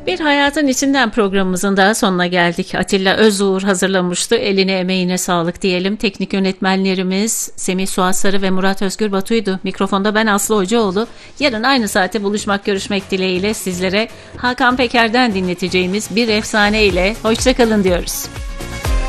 Bir Hayatın İçinden programımızın daha sonuna geldik. Atilla Özuğur hazırlamıştı. Eline emeğine sağlık diyelim. Teknik yönetmenlerimiz Semih Suat Sarı ve Murat Özgür Batu'ydu. Mikrofonda ben Aslı Hocaoğlu. Yarın aynı saate buluşmak, görüşmek dileğiyle sizlere Hakan Peker'den dinleteceğimiz bir efsane ile hoşça kalın diyoruz.